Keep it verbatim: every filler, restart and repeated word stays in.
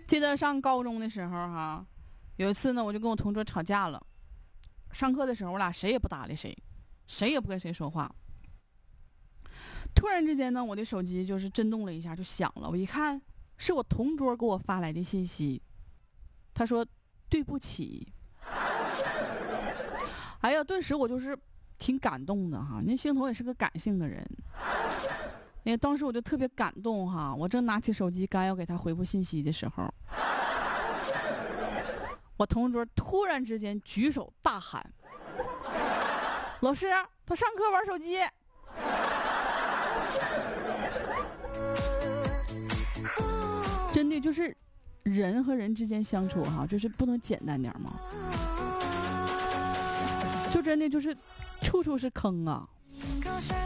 记得上高中的时候哈，有一次呢，我就跟我同桌吵架了。上课的时候，我俩谁也不搭理谁，谁也不跟谁说话。突然之间呢，我的手机就是震动了一下，就响了。我一看，是我同桌给我发来的信息，他说：“对不起。”哎呀，顿时我就是挺感动的哈。那星头也是个感性的人，哎，当时我就特别感动哈。我正拿起手机刚要给他回复信息的时候，我同桌突然之间举手大喊：“老师，他上课玩手机！”真的就是人和人之间相处哈，就是不能简单点吗？就真的就是处处是坑啊。